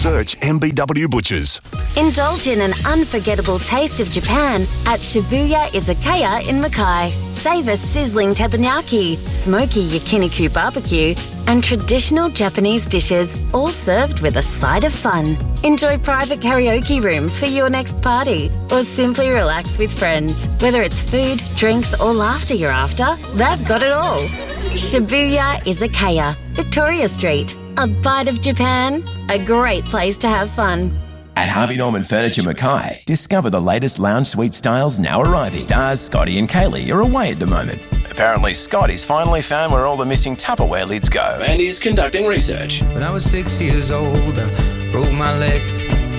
Search MBW Butchers. Indulge in an unforgettable taste of Japan at Shibuya Izakaya in Mackay. Savour sizzling teppanyaki, smoky yakiniku barbecue, and traditional Japanese dishes, all served with a side of fun. Enjoy private karaoke rooms for your next party, or simply relax with friends. Whether it's food, drinks, or laughter you're after, they've got it all. Shibuya Izakaya, Victoria Street. A bite of Japan, a great place to have fun. At Harvey Norman Furniture Mackay, discover the latest lounge suite styles now arriving. Stars, Scotty and Kaylee are away at the moment. Apparently, Scotty's finally found where all the missing Tupperware lids go and is conducting research. When I was 6 years old, I broke my leg.